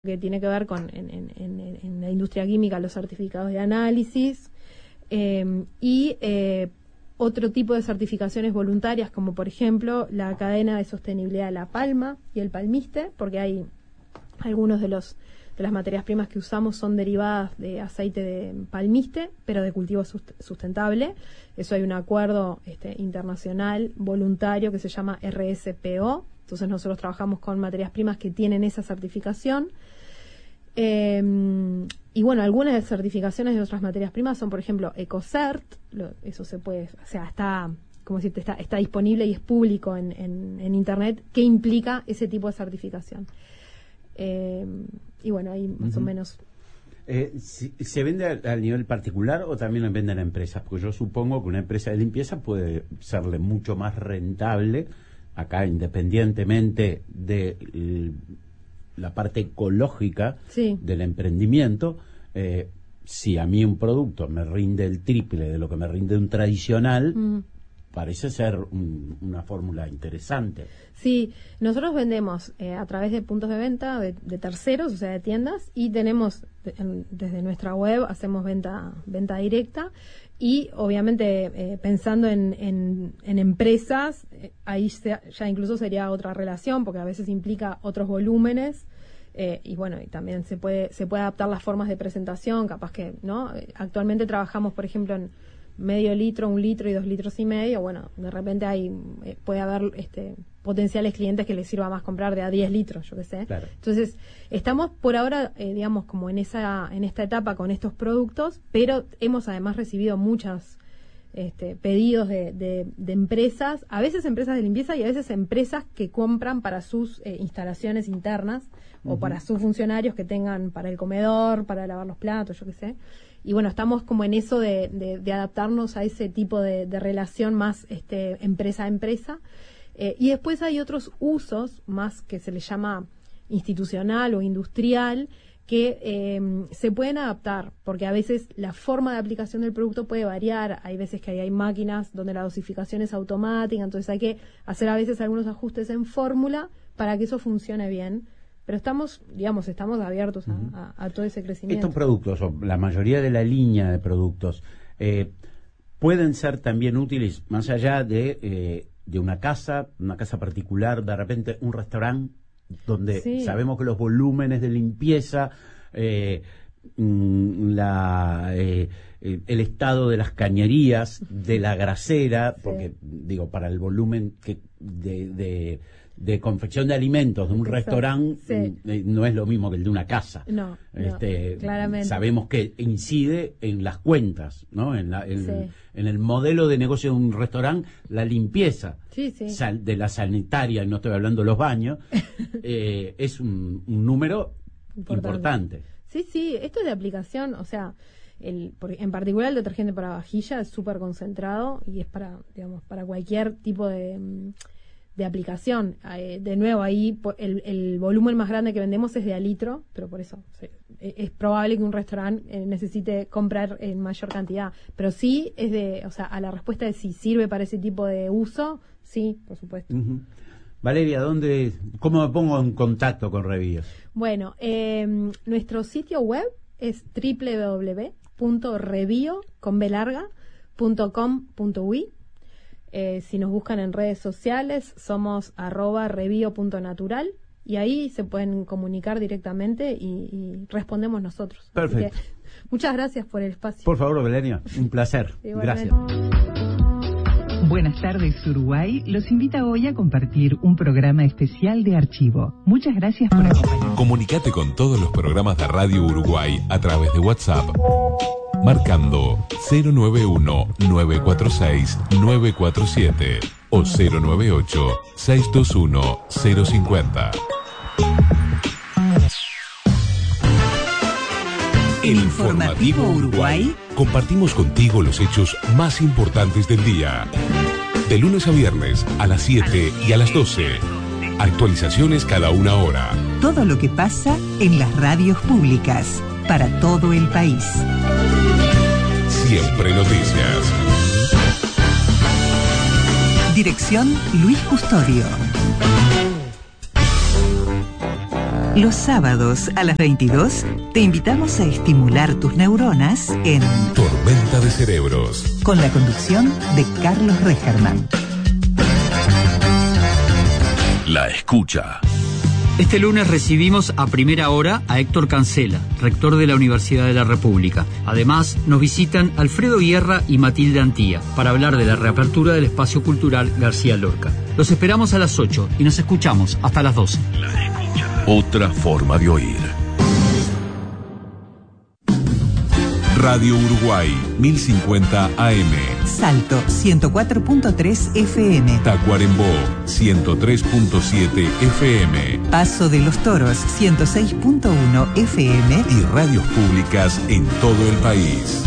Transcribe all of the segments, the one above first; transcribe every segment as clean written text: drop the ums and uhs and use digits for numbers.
que tiene que ver con en la industria química los certificados de análisis y otro tipo de certificaciones voluntarias, como por ejemplo la cadena de sostenibilidad de la palma y el palmiste, porque hay algunos de las materias primas que usamos son derivadas de aceite de palmiste, pero de cultivo sustentable. Eso hay un acuerdo internacional voluntario que se llama RSPO. Entonces nosotros trabajamos con materias primas que tienen esa certificación. Y bueno, algunas de certificaciones de otras materias primas son, por ejemplo, EcoCert. Eso se puede, o sea, está disponible y es público en Internet, que implica ese tipo de certificación. Y bueno, ahí más o menos. ¿Se vende a nivel particular o también lo venden a empresas? Porque yo supongo que una empresa de limpieza puede serle mucho más rentable, acá independientemente de la parte ecológica del emprendimiento. Si a mí un producto me rinde el triple de lo que me rinde un tradicional, parece ser una fórmula interesante. Sí, nosotros vendemos a través de puntos de venta de terceros, o sea, de tiendas, y tenemos desde nuestra web hacemos venta directa, y obviamente pensando en empresas, ahí ya incluso sería otra relación, porque a veces implica otros volúmenes. Y bueno, y también se puede adaptar las formas de presentación, capaz que, ¿no? Actualmente trabajamos, por ejemplo, en medio litro, 1 litro y 2,5 litros. Bueno, de repente puede haber potenciales clientes que les sirva más comprar de a 10 litros, yo qué sé. Claro. Entonces, estamos por ahora, digamos, como en esta etapa con estos productos, pero hemos además recibido muchos pedidos de empresas, a veces empresas de limpieza y a veces empresas que compran para sus instalaciones internas o para sus funcionarios que tengan para el comedor, para lavar los platos, yo qué sé. Y bueno, estamos como en eso de adaptarnos a ese tipo de relación más empresa a empresa. Y después hay otros usos más que se les llama institucional o industrial, que se pueden adaptar, porque a veces la forma de aplicación del producto puede variar. Hay veces que hay máquinas donde la dosificación es automática, entonces hay que hacer a veces algunos ajustes en fórmula para que eso funcione bien. Pero estamos abiertos a todo ese crecimiento. Estos productos, o la mayoría de la línea de productos, pueden ser también útiles más allá de una casa particular, de repente un restaurante, donde sabemos que los volúmenes de limpieza, el estado de las cañerías, de la grasera, porque digo, para el volumen de confección de alimentos de un restaurante no es lo mismo que el de una casa. No, claramente. Sabemos que incide en las cuentas, ¿no? En el modelo de negocio de un restaurante, la limpieza de la sanitaria, y no estoy hablando de los baños, es un número importante. Sí, esto es de aplicación, o sea, en particular el detergente para vajilla es súper concentrado y es para cualquier tipo de aplicación. De nuevo, ahí el volumen más grande que vendemos es de a litro, pero por eso es probable que un restaurante necesite comprar en mayor cantidad. Pero sí a la respuesta de si sirve para ese tipo de uso, sí, por supuesto. Valeria, ¿cómo me pongo en contacto con Revíos? Bueno, nuestro sitio web es www.revio.com.uy. Si nos buscan en redes sociales, somos @revio.natural, y ahí se pueden comunicar directamente y respondemos nosotros. Perfecto. Muchas gracias por el espacio. Por favor, Valeria, un placer. Gracias. Buenas tardes, Uruguay. Los invita hoy a compartir un programa especial de archivo. Muchas gracias por acompañarnos. Comunicate con todos los programas de Radio Uruguay a través de WhatsApp, marcando 091-946-947 o 098-621-050. El Informativo Uruguay. Compartimos contigo los hechos más importantes del día. De lunes a viernes a las 7 y a las 12. Actualizaciones cada 1 hora. Todo lo que pasa en las radios públicas para todo el país. Siempre noticias. Dirección Luis Custodio. Los sábados a las 22 te invitamos a estimular tus neuronas en Tormenta de Cerebros, con la conducción de Carlos Regerman. La escucha. Este lunes recibimos a primera hora a Héctor Cancela, rector de la Universidad de la República. Además, nos visitan Alfredo Guerra y Matilde Antía para hablar de la reapertura del espacio cultural García Lorca. Los esperamos a las 8 y nos escuchamos hasta las 12. La escucha. Otra forma de oír. Radio Uruguay, 1050 AM. Salto, 104.3 FM. Tacuarembó, 103.7 FM. Paso de los Toros, 106.1 FM. Y radios públicas en todo el país.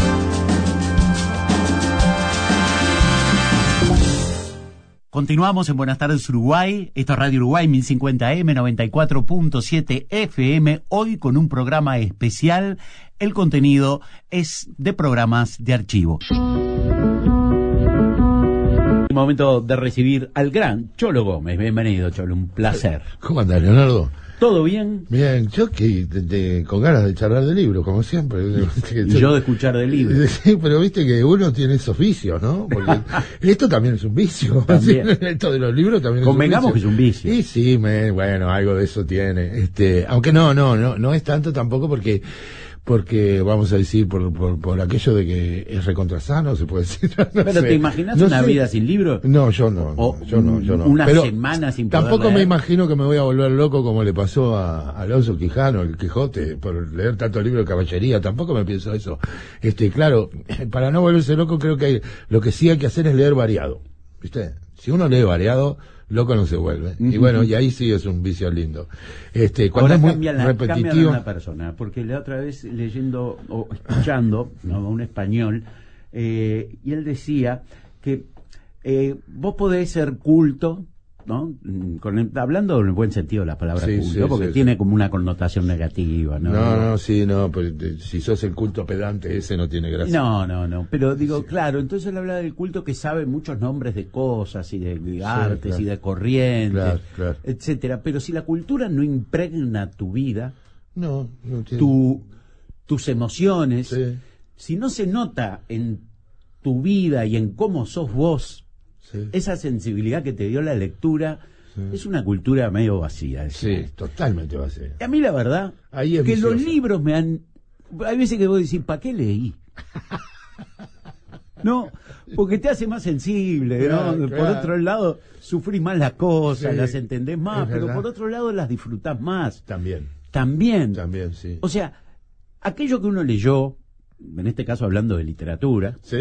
Continuamos en Buenas tardes Uruguay, esto es Radio Uruguay 1050M, 94.7 FM, hoy con un programa especial. El contenido es de programas de archivo. Momento de recibir al gran Cholo Gómez. Bienvenido, Cholo, un placer. ¿Cómo andás, Leonardo? ¿Todo bien? Bien, yo con ganas de charlar de libros, como siempre. Y yo de escuchar de libros. Sí, pero viste que uno tiene esos vicios, ¿no? Porque esto también es un vicio. También. Esto de los libros también Convengamos es un vicio. que es un vicio. Y sí, bueno, algo de eso tiene. Aunque no es tanto tampoco porque vamos a decir por aquello de que es recontrasano, se puede decir. Pero sé. ¿te imaginas una vida sin libro? No, yo no. Yo no. Una pero semana sin poder tampoco leer. me imagino que me voy a volver loco como le pasó a Alonso Quijano, el Quijote, por leer tantos libros de caballería. Tampoco me pienso eso. Claro, para no volverse loco creo que lo que sí hay que hacer es leer variado. ¿Viste? Si uno lee variado, loco no se vuelve. Y bueno, y ahí sí es un vicio lindo. Cuando ahora es muy cambian repetitivo. una persona, porque la otra vez leyendo o escuchando a un español, y él decía que vos podés ser culto, ¿no? Hablando en el buen sentido de la palabra Sí, culto, sí, porque sí, tiene sí. como una connotación negativa, ¿no? No, pero si sos el culto pedante, ese no tiene gracia. No, pero digo, Sí. claro, entonces él habla del culto que sabe muchos nombres de cosas y de artes claro. y de corrientes, Claro. etcétera, pero si la cultura no impregna tu vida, No tiene. tus emociones, Sí. si no se nota en tu vida y en cómo sos vos, Sí. esa sensibilidad que te dio la lectura, Sí. es una cultura medio vacía. Sí, totalmente va a ser. A mí la verdad, Ahí es que vicioso. los libros me han... Hay veces que vos decís, ¿para qué leí? No, porque te hace más sensible, Claro, ¿no? claro. Por otro lado, sufrís más las cosas, Sí, las entendés más, es pero verdad. por otro lado las disfrutás más. También, También. sí. O sea, aquello que uno leyó, en este caso hablando de literatura, Sí.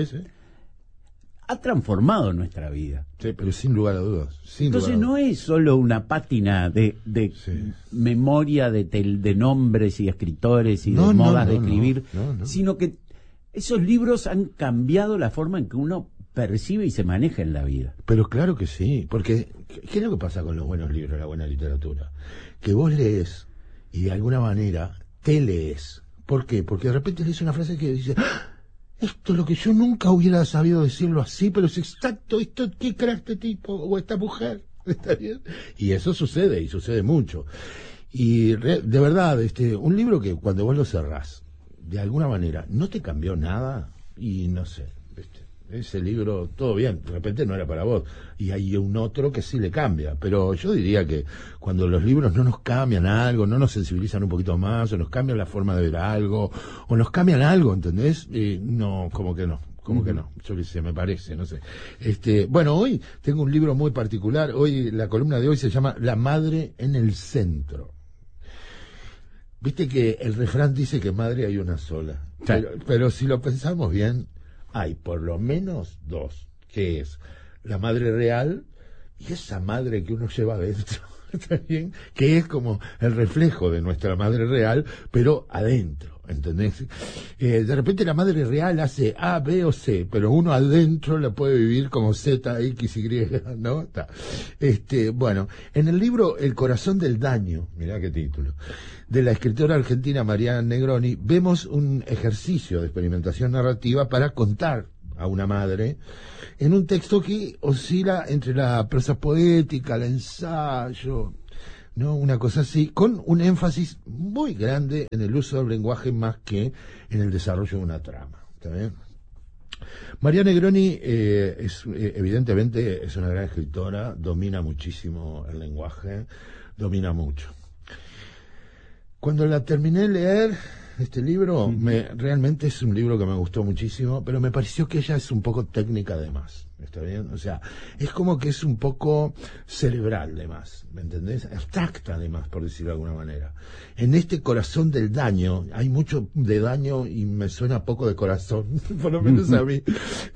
ha transformado nuestra vida. Sí, pero sin lugar a dudas. Entonces no es solo una página de Sí. memoria de nombres y escritores y de No, modas de no, escribir, no. sino que esos libros han cambiado la forma en que uno percibe y se maneja en la vida. Pero claro que sí, porque ¿qué es lo que pasa con los buenos libros, la buena literatura? Que vos lees y de alguna manera te lees. ¿Por qué? Porque de repente lees una frase que dice, ¡ah! Esto es lo que yo nunca hubiera sabido decirlo así, pero es exacto, esto, qué crack este tipo o esta mujer, ¿está bien? Y eso sucede, y sucede mucho. Y de verdad, un libro que cuando vos lo cerrás, de alguna manera, no te cambió nada, y no sé, ese libro, todo bien, de repente no era para vos, y hay un otro que sí le cambia, pero yo diría que cuando los libros no nos cambian algo, no nos sensibilizan un poquito más, o nos cambian la forma de ver algo, o nos cambian algo, ¿entendés? No, como que no. Yo qué sé, me parece, no sé. Bueno, hoy tengo un libro muy particular, hoy la columna de hoy se llama La madre en el centro. Viste que el refrán dice que madre hay una sola, Sí. pero si lo pensamos bien, hay por lo menos dos, que es la madre real y esa madre que uno lleva adentro, ¿está bien? Que es como el reflejo de nuestra madre real, pero adentro, ¿entendés? De repente la madre real hace A, B o C, pero uno adentro la puede vivir como Z, X, Y, ¿no? Está. Bueno, en el libro El corazón del daño, mirá qué título, de la escritora argentina Mariana Negroni, vemos un ejercicio de experimentación narrativa para contar a una madre en un texto que oscila entre la prosa poética, el ensayo, ¿no? Una cosa así, con un énfasis muy grande en el uso del lenguaje más que en el desarrollo de una trama. ¿Está bien? María Negroni evidentemente es una gran escritora, domina muchísimo el lenguaje, domina mucho. Cuando la terminé de leer, este libro, realmente es un libro que me gustó muchísimo, pero me pareció que ella es un poco técnica de más, ¿está bien? O sea, es como que es un poco cerebral de más, ¿me entendés? Abstracta de más, por decirlo de alguna manera. En este corazón del daño, hay mucho de daño y me suena poco de corazón, por lo menos a mí.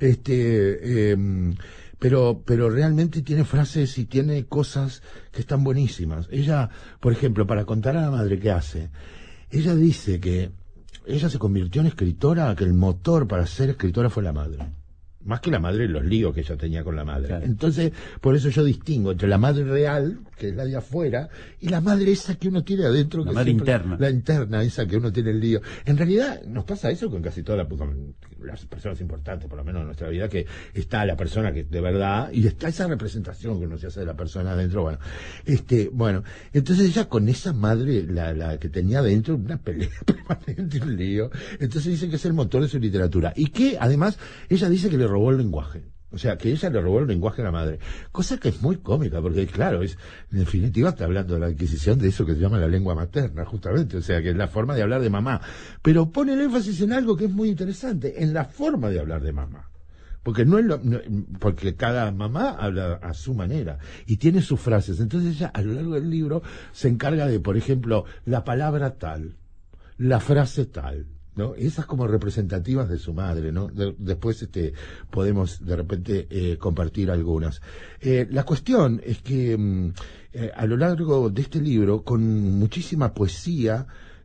Pero realmente tiene frases y tiene cosas que están buenísimas. Ella, por ejemplo, para contar a la madre qué hace, ella dice que ella se convirtió en escritora, que el motor para ser escritora fue la madre. Más que la madre, los líos que ella tenía con la madre. Claro. Entonces, por eso yo distingo entre la madre real, que es la de afuera, y la madre esa que uno tiene adentro. La que madre siempre, interna. La interna, esa que uno tiene el lío. En realidad, nos pasa eso con casi todas las personas importantes, por lo menos en nuestra vida, que está la persona que de verdad, y está esa representación que uno se hace de la persona adentro. Bueno, entonces ella con esa madre, la que tenía adentro, una pelea permanente, un lío. Entonces dice que es el motor de su literatura. Y que, además, ella dice que le robó el lenguaje. O sea, que ella le robó el lenguaje a la madre. Cosa que es muy cómica, porque claro, en definitiva está hablando de la adquisición de eso que se llama la lengua materna, justamente. O sea, que es la forma de hablar de mamá. Pero pone el énfasis en algo que es muy interesante, en la forma de hablar de mamá. Porque porque cada mamá habla a su manera y tiene sus frases. Entonces ella, a lo largo del libro, se encarga de, por ejemplo, la palabra tal, la frase tal, ¿no? Esas como representativas de su madre, ¿no? Después podemos de repente compartir algunas. La cuestión es que a lo largo de este libro, con muchísima poesía,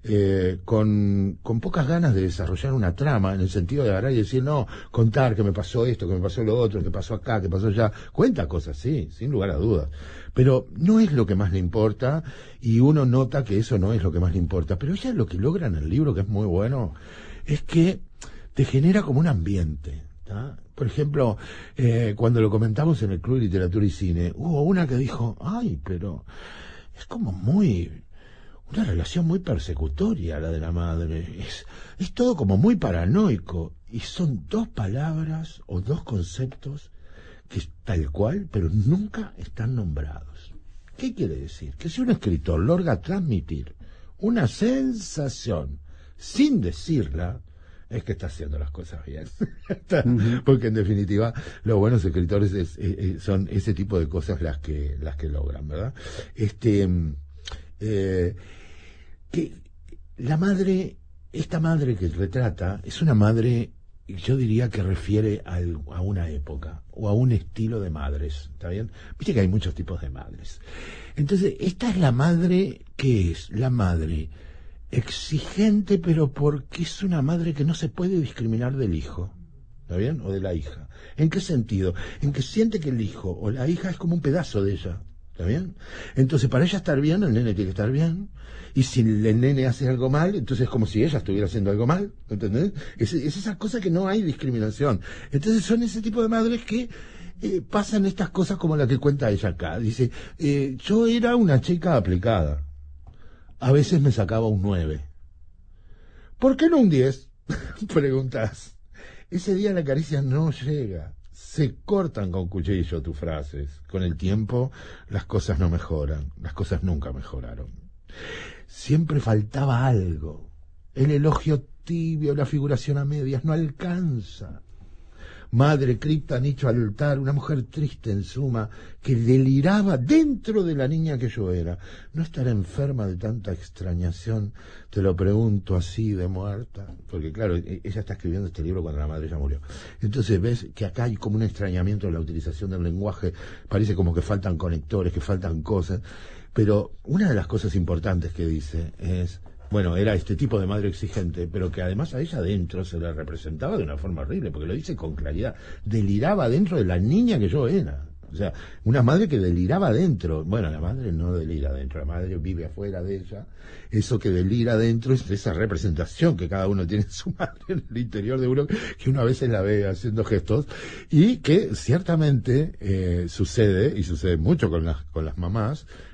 con pocas ganas de desarrollar una trama, en el sentido de agarrar y decir, no, contar que me pasó esto, que me pasó lo otro, que pasó acá, que pasó allá, cuenta cosas, sí, sin lugar a dudas, pero no es lo que más le importa, y uno nota que eso no es lo que más le importa, pero ella lo que logra en el libro, que es muy bueno, es que te genera como un ambiente, ¿tá? Por ejemplo, cuando lo comentamos en el Club de Literatura y Cine, hubo una que dijo, ay, pero es como una relación muy persecutoria la de la madre, es todo como muy paranoico, y son dos palabras o dos conceptos que es tal cual, pero nunca están nombrados. ¿Qué quiere decir? Que si un escritor logra transmitir una sensación sin decirla, es que está haciendo las cosas bien. Porque en definitiva los buenos escritores son ese tipo de cosas las que logran, ¿verdad? Que la madre, esta madre que retrata, es una madre, yo diría que refiere a una época o a un estilo de madres, ¿está bien? Viste que hay muchos tipos de madres. Entonces, esta es la madre, ¿qué es? La madre exigente, pero porque es una madre que no se puede discriminar del hijo, ¿está bien? O de la hija. ¿En qué sentido? En que siente que el hijo o la hija es como un pedazo de ella, ¿está bien? Entonces, para ella estar bien, el nene tiene que estar bien. Y si el nene hace algo mal, entonces es como si ella estuviera haciendo algo mal, ¿entendés? Es esa cosa que no hay discriminación. Entonces son ese tipo de madres que pasan estas cosas como la que cuenta ella acá. Dice, yo era una chica aplicada. A veces me sacaba un 9. ¿Por qué no un 10? Preguntas. Ese día la caricia no llega. Se cortan con cuchillo tus frases. Con el tiempo las cosas no mejoran. Las cosas nunca mejoraron. Siempre faltaba algo. El elogio tibio, la figuración a medias, no alcanza. Madre, cripta, nicho, altar, una mujer triste en suma, que deliraba dentro de la niña que yo era. ¿No estará enferma de tanta extrañación? Te lo pregunto así de muerta. Porque claro, ella está escribiendo este libro cuando la madre ya murió. Entonces ves que acá hay como un extrañamiento en la utilización del lenguaje. Parece como que faltan conectores, que faltan cosas. Pero una de las cosas importantes que dice es, bueno, era este tipo de madre exigente, pero que además a ella adentro se la representaba de una forma horrible, porque lo dice con claridad. Deliraba dentro de la niña que yo era. O sea, una madre que deliraba dentro. Bueno, la madre no delira dentro, la madre vive afuera de ella. Eso que delira dentro es esa representación que cada uno tiene en su madre en el interior de uno, que uno a veces la ve haciendo gestos, y que ciertamente sucede, y sucede mucho con las mamás,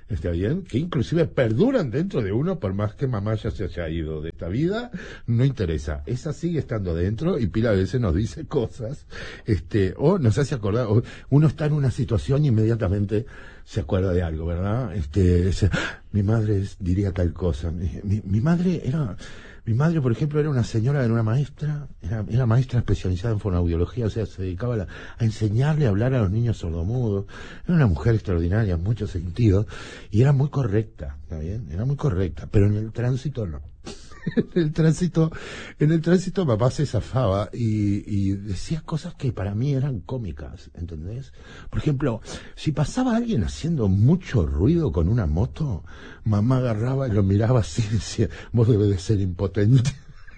¿está bien? Que inclusive perduran dentro de uno, por más que mamá ya se haya ido de esta vida, no interesa. Esa sigue estando dentro y pila de veces nos dice cosas, o nos hace acordar, o uno está en una situación y inmediatamente se acuerda de algo, ¿verdad? Dice, mi madre diría tal cosa. Mi madre, por ejemplo, era una señora, era una maestra, era maestra especializada en fonoaudiología, o sea, se dedicaba a enseñarle a hablar a los niños sordomudos. Era una mujer extraordinaria en muchos sentidos y era muy correcta, ¿está bien? Era muy correcta, pero en el tránsito no. En el tránsito papá se zafaba y decía cosas que para mí eran cómicas, ¿entendés? Por ejemplo, si pasaba alguien haciendo mucho ruido con una moto, mamá agarraba y lo miraba así y decía, vos debes de ser impotente.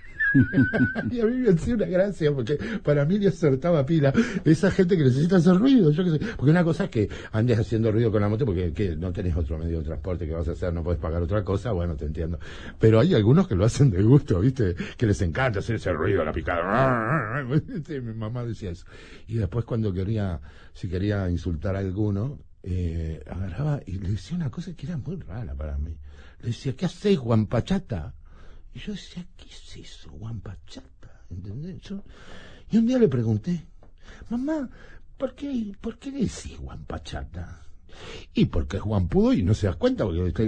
Y a mí me hacía una gracia porque para mí le acertaba pila esa gente que necesita hacer ruido, yo qué sé, porque una cosa es que andes haciendo ruido con la moto porque ¿qué? No tenés otro medio de transporte que vas a hacer, no podés pagar otra cosa, bueno, te entiendo, pero hay algunos que lo hacen de gusto, ¿viste? Que les encanta hacer ese ruido, la picada. Sí, mi mamá decía eso. Y después cuando si quería insultar a alguno, agarraba y le decía una cosa que era muy rara para mí. Le decía, ¿qué hacés, guampachata? Y yo decía, ¿qué es eso, guampachata? ¿Entendés? Y un día le pregunté, mamá, ¿por qué le decís guampachata? Y porque es guampudo y no se das cuenta,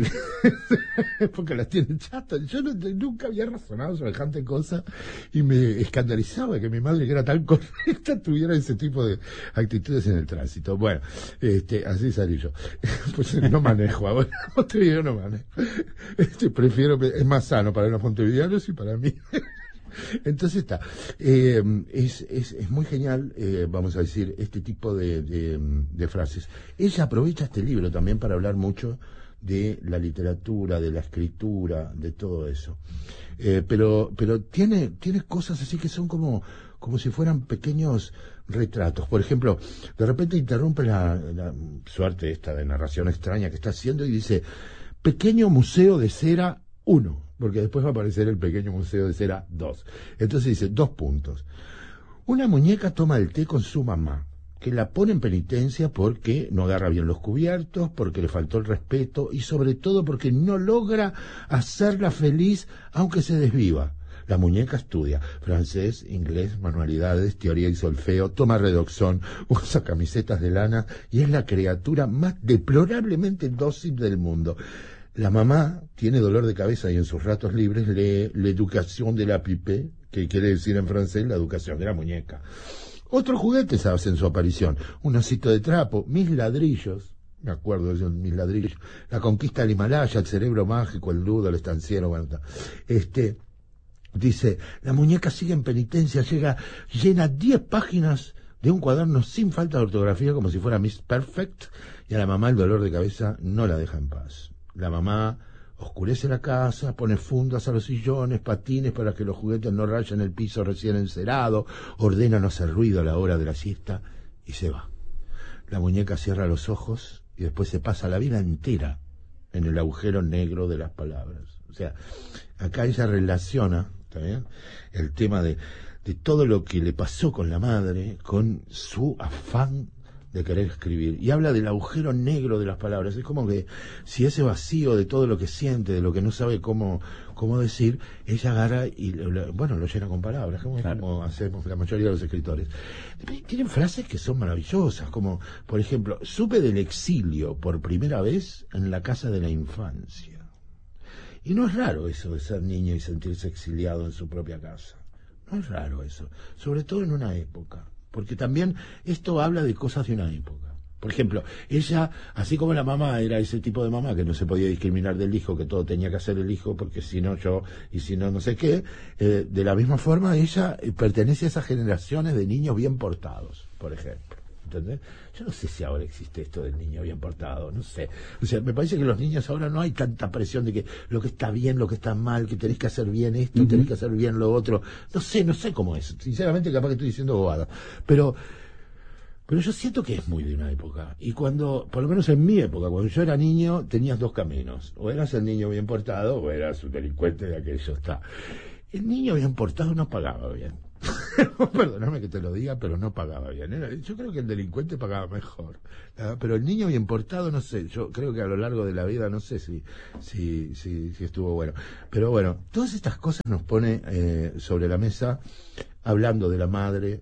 porque las tiene chatas. Yo nunca había razonado semejante cosa y me escandalizaba que mi madre, que era tan correcta, tuviera ese tipo de actitudes en el tránsito. Bueno, así salí yo. Pues no manejo ahora, Montevideo no manejo. Prefiero, es más sano para los montevideanos y para mí. Entonces está, es muy genial, vamos a decir, este tipo de frases. Ella aprovecha este libro también para hablar mucho de la literatura, de la escritura, de todo eso. Pero tiene cosas así que son como si fueran pequeños retratos. Por ejemplo, de repente interrumpe la suerte esta de narración extraña que está haciendo y dice, Pequeño Museo de Cera 1. Porque después va a aparecer el Pequeño Museo de Cera 2. Entonces dice, 2 puntos. Una muñeca toma el té con su mamá, que la pone en penitencia porque no agarra bien los cubiertos, porque le faltó el respeto y sobre todo porque no logra hacerla feliz aunque se desviva. La muñeca estudia francés, inglés, manualidades, teoría y solfeo, toma redoxón, usa camisetas de lana y es la criatura más deplorablemente dócil del mundo. La mamá tiene dolor de cabeza y en sus ratos libres lee L'Education de la Pipée, que quiere decir en francés la educación de la muñeca. Otros juguetes hacen su aparición. Un osito de trapo, mis ladrillos, me acuerdo de mis ladrillos, la conquista del Himalaya, el cerebro mágico, el ludo, el estanciero, bueno, dice, la muñeca sigue en penitencia, llena 10 páginas de un cuaderno sin falta de ortografía como si fuera Miss Perfect, y a la mamá el dolor de cabeza no la deja en paz. La mamá oscurece la casa, pone fundas a los sillones, patines para que los juguetes no rayen el piso recién encerado, ordena no hacer ruido a la hora de la siesta y se va. La muñeca cierra los ojos y después se pasa la vida entera en el agujero negro de las palabras. O sea, acá ella relaciona, ¿está bien?, el tema de todo lo que le pasó con la madre, con su afán de querer escribir, y habla del agujero negro de las palabras. Es como que si ese vacío de todo lo que siente, de lo que no sabe cómo decir, ella agarra y lo llena con palabras, como hacemos la mayoría de los escritores. Tienen frases que son maravillosas, como por ejemplo, supe del exilio por primera vez en la casa de la infancia. Y no es raro eso de ser niño y sentirse exiliado en su propia casa. No es raro eso, sobre todo en una época. Porque también esto habla de cosas de una época. Por ejemplo, ella, así como la mamá era ese tipo de mamá que no se podía discriminar del hijo, que todo tenía que hacer el hijo, porque si no yo, y si no no sé qué, de la misma forma ella pertenece a esas generaciones de niños bien portados, por ejemplo. ¿Entendés? Yo no sé si ahora existe esto del niño bien portado, no sé. O sea, me parece que los niños ahora no hay tanta presión de que lo que está bien, lo que está mal, que tenés que hacer bien esto, tenés que hacer bien lo otro. No sé cómo es. Sinceramente, capaz que estoy diciendo bobada. Pero yo siento que es muy de una época. Y cuando, por lo menos en mi época, cuando yo era niño, tenías 2 caminos. O eras el niño bien portado, o eras un delincuente de aquello está. El niño bien portado no pagaba bien. perdóname que te lo diga, pero no pagaba bien. Yo creo que el delincuente pagaba mejor. Pero el niño bien portado, no sé, yo creo que a lo largo de la vida, no sé si estuvo bueno. Pero bueno, todas estas cosas nos pone sobre la mesa, hablando de la madre,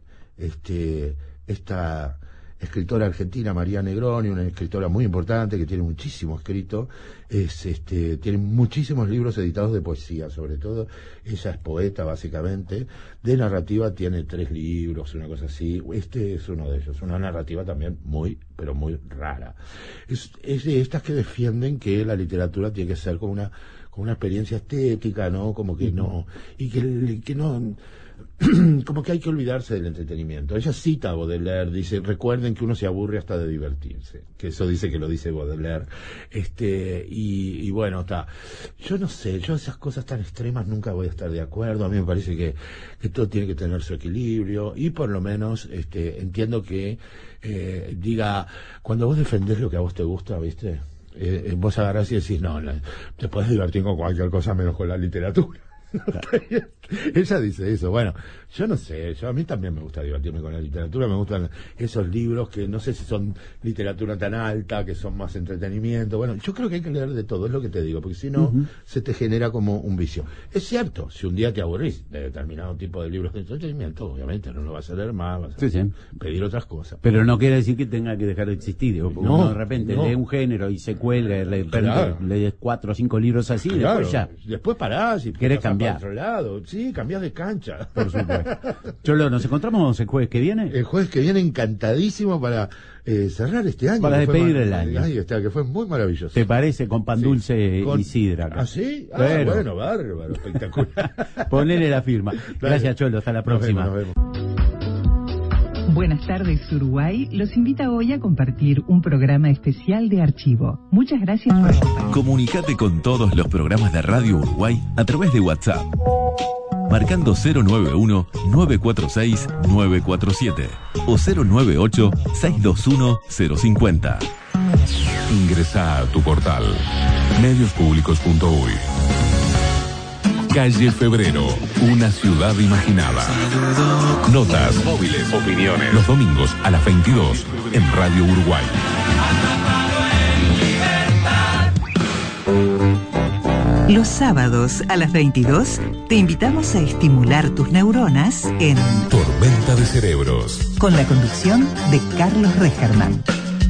esta escritora argentina, María Negroni, una escritora muy importante que tiene muchísimo escrito, tiene muchísimos libros editados de poesía, sobre todo. Ella es poeta, básicamente. De narrativa tiene 3 libros, una cosa así. Este es uno de ellos, una narrativa también muy, pero muy rara. Es de estas que defienden que la literatura tiene que ser como una experiencia estética, ¿no? Como que no, y que no, como que hay que olvidarse del entretenimiento. Ella cita a Baudelaire, dice, recuerden que uno se aburre hasta de divertirse, que eso dice que lo dice Baudelaire, y bueno, está. Yo no sé, yo esas cosas tan extremas nunca voy a estar de acuerdo. A mí me parece que todo tiene que tener su equilibrio, y por lo menos entiendo que diga, cuando vos defendés lo que a vos te gusta, ¿viste? Vos agarrás y decís, no, te podés divertir con cualquier cosa menos con la literatura. Ella dice eso. Bueno, yo no sé, a mí también me gusta divertirme con la literatura, me gustan esos libros que no sé si son literatura tan alta, que son más entretenimiento. Bueno, yo creo que hay que leer de todo, es lo que te digo, porque si no, se te genera como un vicio. Es cierto, si un día te aburrís de determinado tipo de libros de entretenimiento, obviamente no lo vas a leer más, vas a pedir otras cosas. Pero no quiere decir que tenga que dejar de existir. Uno de repente lee un género y se cuelga, lee 4 o 5 libros así, y después ya. Después parás y querés cambiar. Para otro lado. Sí, cambiás de cancha. Por supuesto. Cholo, ¿nos encontramos el jueves que viene? El jueves que viene, encantadísimo para cerrar este año. Para despedir el año. Ahí está, que fue muy maravilloso. ¿Te parece? Con pan dulce y sidra. ¿Ah, sí? Pero, bueno, bárbaro, espectacular. Ponele la firma. Gracias, Cholo, hasta la próxima. Nos vemos. Buenas tardes, Uruguay. Los invita hoy a compartir un programa especial de archivo. Muchas gracias por acompañarnos. Comunicate con todos los programas de Radio Uruguay a través de WhatsApp. Marcando 091-946-947 o 098-621-050. Ingresa a tu portal mediospublicos.uy. Calle Febrero, una ciudad imaginada. Notas, móviles, opiniones. Los domingos a las 22 en Radio Uruguay. Los sábados a las 22 te invitamos a estimular tus neuronas en Tormenta de Cerebros, con la conducción de Carlos Regerman.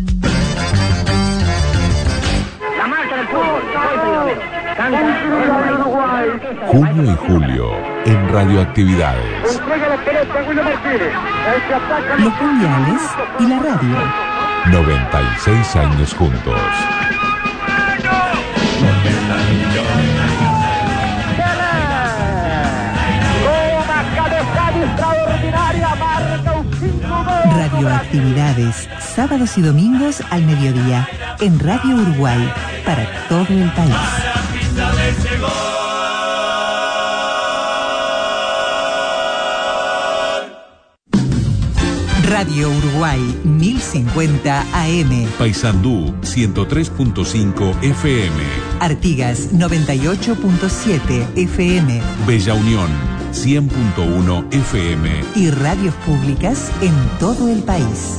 La marcha del fútbol, junio y julio en Radioactividades. Los mundiales y la radio. 96 años juntos. Radioactividades, sábados y domingos al mediodía, en Radio Uruguay, para todo el país. Radio Uruguay 1050 AM. Paysandú 103.5 FM. Artigas 98.7 FM. Bella Unión 100.1 FM. Y radios públicas en todo el país.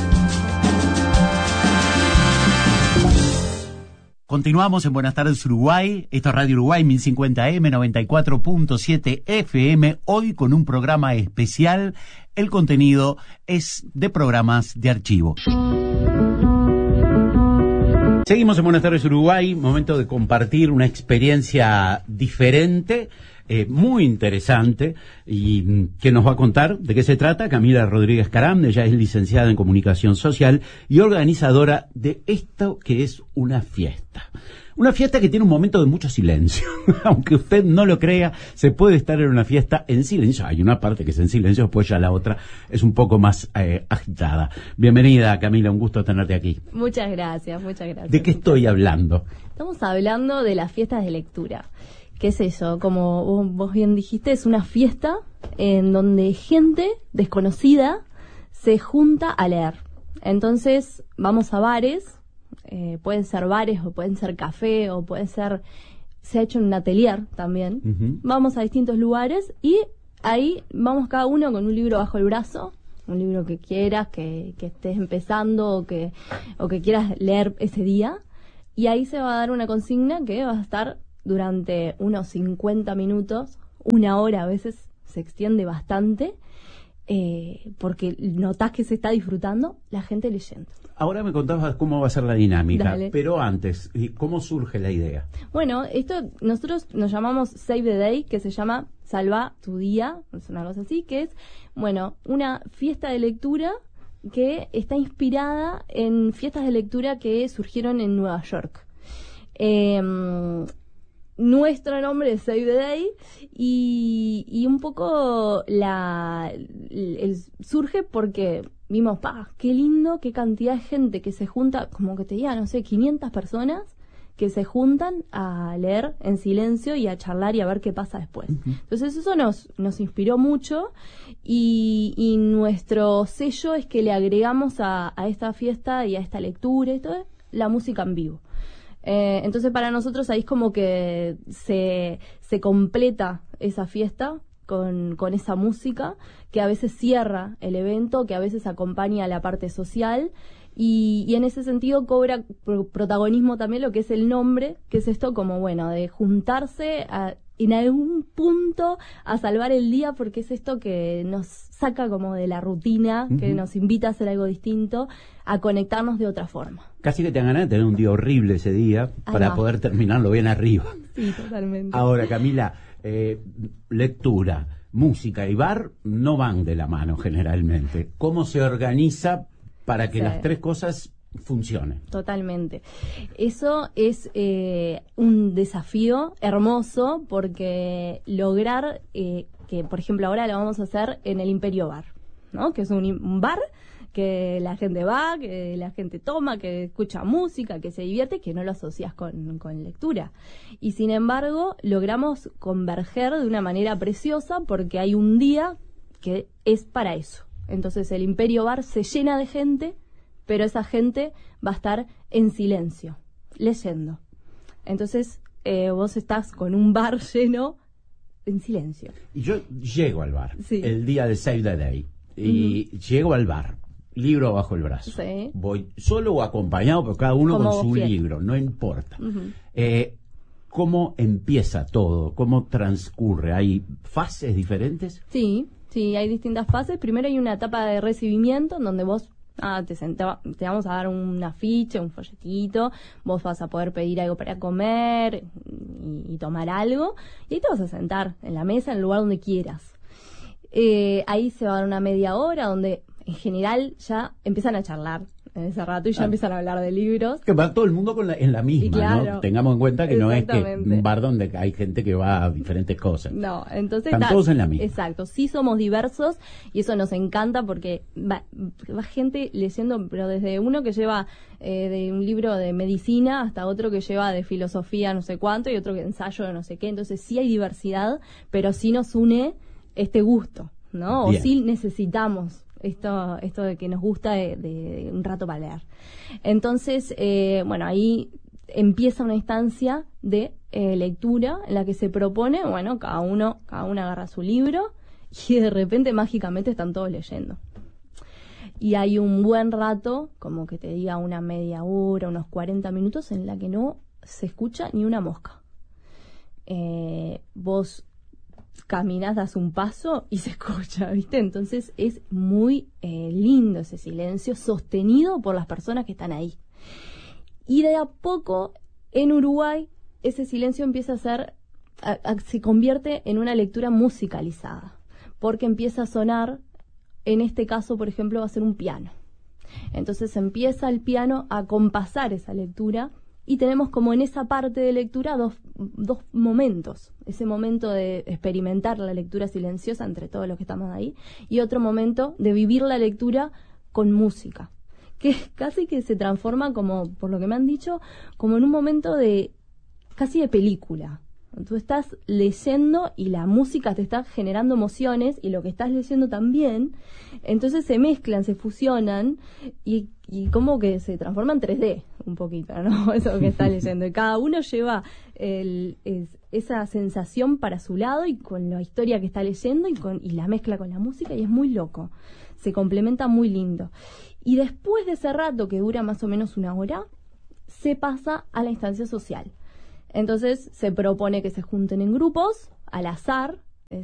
Continuamos en Buenas tardes Uruguay. Esto es Radio Uruguay 1050M, 94.7 FM. Hoy con un programa especial. El contenido es de programas de archivo. Seguimos en Buenas tardes Uruguay. Momento de compartir una experiencia diferente, muy interesante, y que nos va a contar de qué se trata Camila Rodríguez Caram. Ella es licenciada en Comunicación Social y organizadora de esto que es una fiesta. Una fiesta que tiene un momento de mucho silencio. Aunque usted no lo crea, se puede estar en una fiesta en silencio. Hay una parte que es en silencio, después ya la otra es un poco más agitada. Bienvenida, Camila, un gusto tenerte aquí. Muchas gracias, muchas gracias. ¿De qué estoy hablando? Estamos hablando de las fiestas de lectura. ¿Qué es eso? Como vos bien dijiste, es una fiesta en donde gente desconocida se junta a leer. Entonces, vamos a bares. Pueden ser bares o pueden ser café o puede ser, se ha hecho en un atelier también. Vamos a distintos lugares y ahí vamos cada uno con un libro bajo el brazo, un libro que quieras, que estés empezando o que quieras leer ese día, y ahí se va a dar una consigna que va a estar durante unos 50 minutos, una hora, a veces se extiende bastante, porque notás que se está disfrutando la gente leyendo. Ahora me contabas cómo va a ser la dinámica, Dale. pero antes, ¿cómo surge la idea? Bueno, esto nosotros nos llamamos Save the Day, que se llama Salva tu Día, es una cosa así, que es, bueno, una fiesta de lectura que está inspirada en fiestas de lectura que surgieron en Nueva York. Nuestro nombre es Save the Day y un poco surge porque vimos, qué lindo, qué cantidad de gente que se junta, como que te diga, no sé, 500 personas que se juntan a leer en silencio y a charlar y a ver qué pasa después. Entonces eso nos inspiró mucho y nuestro sello es que le agregamos a esta fiesta y a esta lectura y todo, la música en vivo. Entonces para nosotros ahí es como que se completa esa fiesta con esa música que a veces cierra el evento, que a veces acompaña a la parte social y en ese sentido cobra protagonismo también lo que es el nombre, que es esto como, bueno, de juntarse en algún punto a salvar el día, porque es esto que nos saca como de la rutina, que nos invita a hacer algo distinto, a conectarnos de otra forma. Casi que te dan ganas de tener un día horrible ese día para poder terminarlo bien arriba. Sí, totalmente. Ahora, Camila, lectura, música y bar no van de la mano generalmente. ¿Cómo se organiza para que las tres cosas funcionen? Totalmente. Eso es un desafío hermoso porque lograr que, por ejemplo, ahora lo vamos a hacer en el Imperio Bar, ¿no? Que es un bar que la gente va, que la gente toma, que escucha música, que se divierte, que no lo asocias con lectura. Y sin embargo, logramos converger de una manera preciosa porque hay un día que es para eso. Entonces el Imperio Bar se llena de gente, pero esa gente va a estar en silencio, leyendo. Entonces vos estás con un bar lleno en silencio. Y yo llego al bar, Sí. el día de Save the Day, y llego al bar, libro bajo el brazo. Sí. Voy solo o acompañado, pero cada uno Como con su vos quieras. libro, no importa. ¿Cómo empieza todo? ¿Cómo transcurre? ¿Hay fases diferentes? Sí, hay distintas fases. Primero hay una etapa de recibimiento en donde vos te vamos a dar un afiche, un folletito, vos vas a poder pedir algo para comer y tomar algo, y ahí te vas a sentar en la mesa, en el lugar donde quieras. Ahí se va a dar una media hora donde en general ya empiezan a charlar en ese rato y ya empiezan a hablar de libros. Que va todo el mundo en la misma, Y claro, ¿no? Tengamos en cuenta que no es que exactamente. un bar donde hay gente que va a diferentes cosas. No, entonces están todos en la misma. Exacto, sí somos diversos y eso nos encanta porque va gente leyendo, pero desde uno que lleva de un libro de medicina hasta otro que lleva de filosofía no sé cuánto y otro que ensayo de no sé qué. Entonces sí hay diversidad, pero sí nos une este gusto, ¿no? Bien. O sí necesitamos esto de que nos gusta de un rato para leer. Entonces, bueno, ahí empieza una instancia de lectura en la que se propone, bueno, cada uno agarra su libro y de repente mágicamente están todos leyendo. Y hay un buen rato, como que te diga una media hora, unos 40 minutos, en la que no se escucha ni una mosca. Vos caminás, das un paso y se escucha, ¿viste? Entonces es muy lindo ese silencio sostenido por las personas que están ahí. Y de a poco en Uruguay ese silencio empieza a ser, se convierte en una lectura musicalizada, porque empieza a sonar, en este caso, por ejemplo, va a ser un piano. Entonces empieza el piano a compasar esa lectura y tenemos como en esa parte de lectura dos momentos. Ese momento de experimentar la lectura silenciosa entre todos los que estamos ahí y otro momento de vivir la lectura con música, que casi que se transforma, como por lo que me han dicho, como en un momento de casi de película. Tú estás leyendo y la música te está generando emociones y lo que estás leyendo también, entonces se mezclan, se fusionan y como que se transforma en 3D. un poquito, ¿no? Eso que está leyendo. Y cada uno lleva esa sensación para su lado y con la historia que está leyendo y la mezcla con la música, y es muy loco. Se complementa muy lindo. Y después de ese rato, que dura más o menos 1 hora, se pasa a la instancia social. Entonces se propone que se junten en grupos, al azar,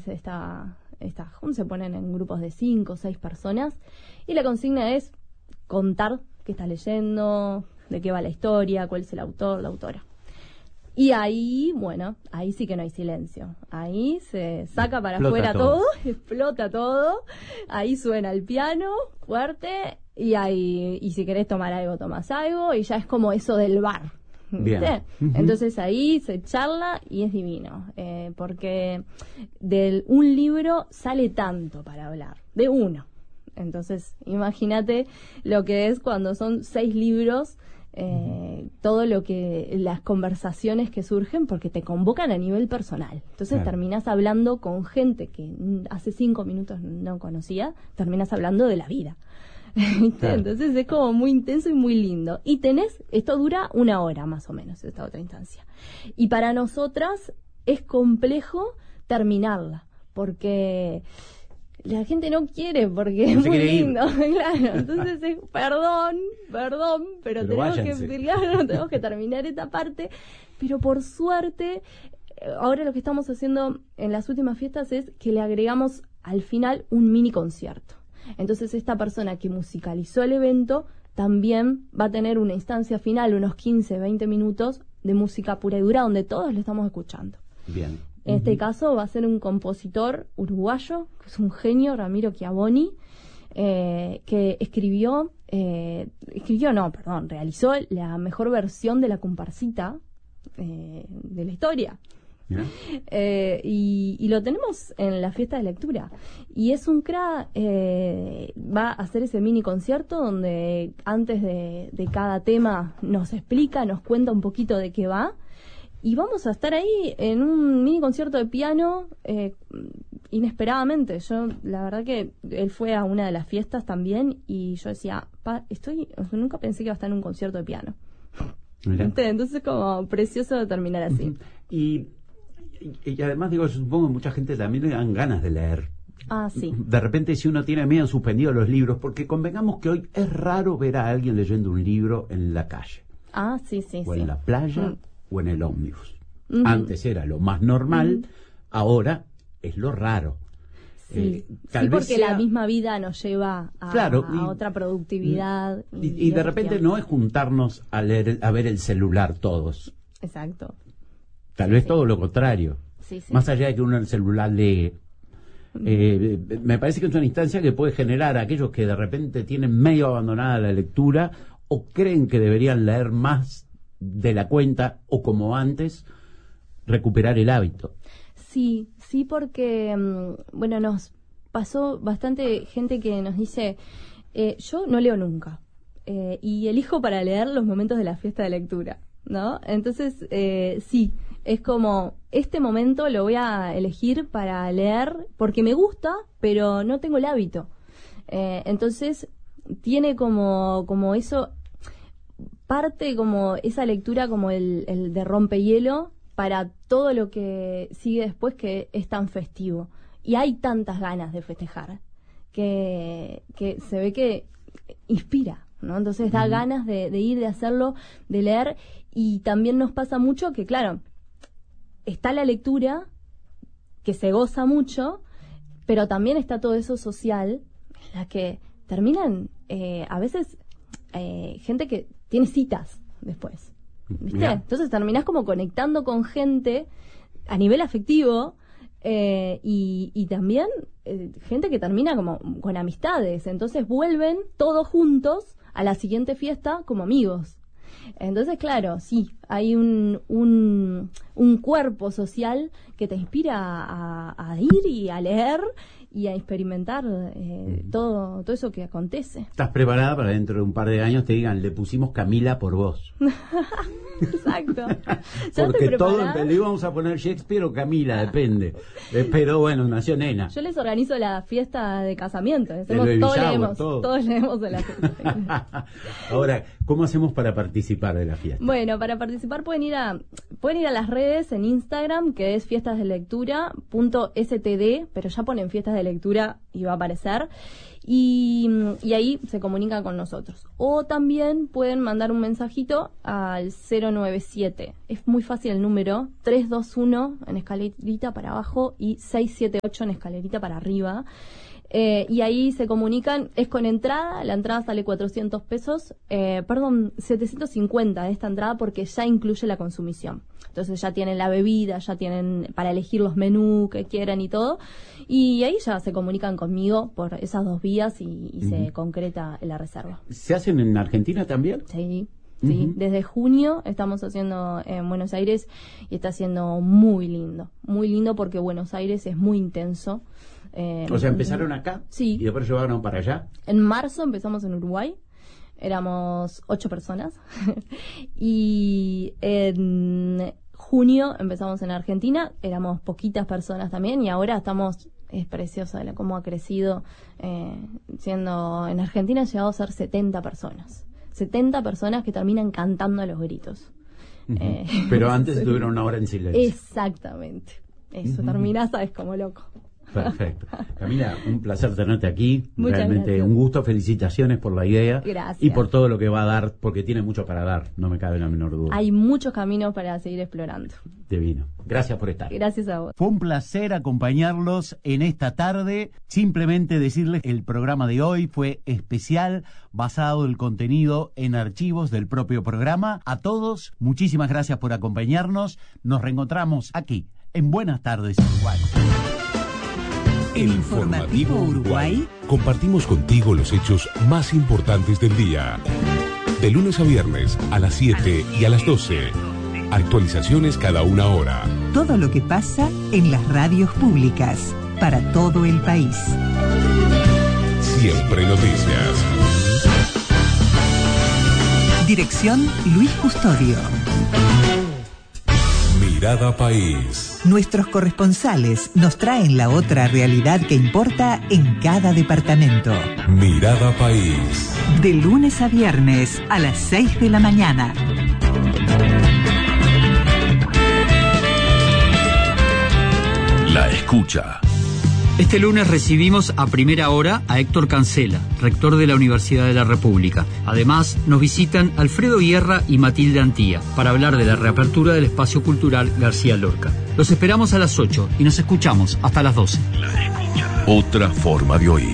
se ponen en grupos de 5 o 6 personas, y la consigna es contar qué estás leyendo, de qué va la historia, cuál es el autor, la autora. Y ahí, bueno, ahí sí que no hay silencio. Ahí se saca para afuera todo, explota todo, ahí suena el piano fuerte, y si querés tomar algo, tomás algo, y ya es como eso del bar. ¿Viste? Entonces ahí se charla y es divino, porque de un libro sale tanto para hablar, de uno. Entonces imagínate lo que es cuando son 6 libros, todo lo que, las conversaciones que surgen, porque te convocan a nivel personal. Entonces terminás hablando con gente que hace 5 minutos no conocía, terminás hablando de la vida. Entonces es como muy intenso y muy lindo. Y esto dura 1 hora más o menos, esta otra instancia. Y para nosotras es complejo terminarla, porque la gente no quiere, porque es muy lindo. Claro, entonces es perdón, pero tenemos que terminar esta parte. Pero por suerte, ahora lo que estamos haciendo en las últimas fiestas es que le agregamos al final un mini concierto. Entonces esta persona que musicalizó el evento también va a tener una instancia final, unos 15, 20 minutos de música pura y dura, donde todos lo estamos escuchando. Bien. En este caso va a ser un compositor uruguayo, que es un genio, Ramiro Chiavoni, que realizó la mejor versión de la comparsita de la historia. Y lo tenemos en la fiesta de lectura, y es un crack. Va a hacer ese mini concierto donde antes de cada tema nos explica, nos cuenta un poquito de qué va, y vamos a estar ahí en un mini concierto de piano inesperadamente. Yo, la verdad que él fue a una de las fiestas también, y yo decía, nunca pensé que iba a estar en un concierto de piano. Entonces como precioso terminar así. Y además digo, yo supongo que mucha gente también le dan ganas de leer. Sí. De repente, si uno tiene medio suspendido los libros, porque convengamos que hoy es raro ver a alguien leyendo un libro en la calle. Sí. O en la playa o en el ómnibus. Antes era lo más normal, ahora es lo raro. Sí, porque la misma vida nos lleva a otra productividad. Y de repente no es juntarnos a ver el celular todos. Exacto. Tal vez todo lo contrario. Más allá de que uno en el celular lee. Me parece que es una instancia que puede generar a aquellos que de repente tienen medio abandonada la lectura o creen que deberían leer más de la cuenta o como antes, recuperar el hábito. Sí, porque nos pasó bastante gente que nos dice, yo no leo nunca, y elijo para leer los momentos de la fiesta de lectura, ¿no? Entonces, sí, es como, este momento lo voy a elegir para leer porque me gusta, pero no tengo el hábito. Entonces, tiene como eso, parte como esa lectura como el de rompehielo para todo lo que sigue después, que es tan festivo. Y hay tantas ganas de festejar que se ve que inspira, ¿no? Entonces da ganas de ir, de hacerlo, de leer. Y también nos pasa mucho que, claro, está la lectura, que se goza mucho, pero también está todo eso social, en la que terminan a veces gente que tiene citas después, ¿viste? Yeah. Entonces terminás como conectando con gente a nivel afectivo, y también gente que termina como con amistades, entonces vuelven todos juntos a la siguiente fiesta como amigos. Entonces, claro, sí, hay un cuerpo social que te inspira a ir y a leer, y a experimentar todo eso que acontece. ¿Estás preparada para dentro de un par de años te digan, le pusimos Camila por vos? Exacto. Porque todo en peligro vamos a poner Shakespeare o Camila, depende. Pero bueno, nació nena. Yo les organizo la fiesta de casamiento. Todos leemos de la fiesta. Ahora, ¿cómo hacemos para participar de la fiesta? Bueno, para participar pueden ir a las redes en Instagram, que es fiestasdelectura.std, pero ya ponen fiestas de lectura y va a aparecer. Y ahí se comunican con nosotros. O también pueden mandar un mensajito al 097. Es muy fácil el número, 321 en escalerita para abajo y 678 en escalerita para arriba. Y ahí se comunican, es con entrada, la entrada sale 400 pesos, 750 de esta entrada porque ya incluye la consumición. Entonces ya tienen la bebida, ya tienen para elegir los menús que quieran y todo. Y ahí ya se comunican conmigo por esas dos vías y se concreta la reserva. ¿Se hacen en Argentina también? Sí. Sí, desde junio estamos haciendo en Buenos Aires y está siendo muy lindo porque Buenos Aires es muy intenso. O sea, ¿empezaron acá? Sí. ¿Y después llevaron para allá? En marzo empezamos en Uruguay, éramos 8 personas y en junio empezamos en Argentina, éramos poquitas personas también y ahora es precioso cómo ha crecido, siendo en Argentina ha llegado a ser 70 personas. 70 personas que terminan cantando a los gritos. Pero antes estuvieron una hora en silencio. Exactamente. Eso, terminás, sabes, como loco. Perfecto. Camila, un placer tenerte aquí. Muchas Realmente gracias. Un gusto. Felicitaciones por la idea. Gracias. Y por todo lo que va a dar, porque tiene mucho para dar, no me cabe la menor duda. Hay muchos caminos para seguir explorando. Divino. Gracias por estar. Gracias a vos. Fue un placer acompañarlos en esta tarde. Simplemente decirles que el programa de hoy fue especial, basado el contenido en archivos del propio programa. A todos, muchísimas gracias por acompañarnos. Nos reencontramos aquí, en Buenas Tardes, Uruguay. El Informativo Uruguay. Compartimos contigo los hechos más importantes del día. De lunes a viernes a las 7 y a las 12. Actualizaciones cada una hora. Todo lo que pasa en las radios públicas para todo el país. Siempre noticias. Dirección Luis Custodio. Mirada País. Nuestros corresponsales nos traen la otra realidad que importa en cada departamento. Mirada País. De lunes a viernes a las 6 de la mañana. La escucha. Este lunes recibimos a primera hora a Héctor Cancela, rector de la Universidad de la República. Además, nos visitan Alfredo Guerra y Matilde Antía para hablar de la reapertura del espacio cultural García Lorca. Los esperamos a las 8 y nos escuchamos hasta las 12. Otra forma de oír.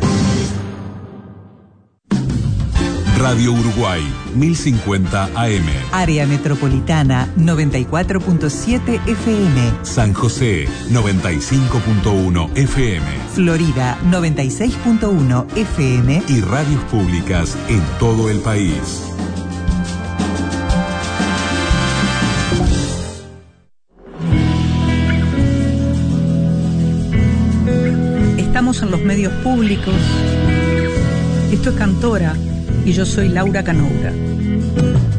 Radio Uruguay, 1050 AM. Área Metropolitana 94.7 FM. San José, 95.1 FM. Florida 96.1 FM. Y radios públicas en todo el país. Estamos en los medios públicos. Esto es Cantora y yo soy Laura Canoura.